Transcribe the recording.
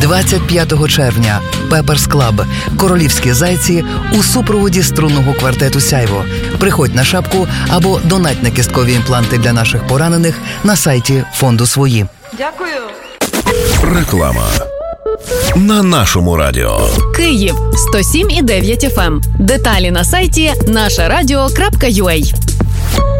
25 червня Pepper's Club «Королівські зайці» у супроводі струнного квартету «Сяйво». Приходь на шапку або донать на кісткові імпланти для наших поранених на сайті фонду «Свої». Дякую. Реклама на нашому радіо. Київ 107,9 FM. Деталі на сайті нашарадіо.ua.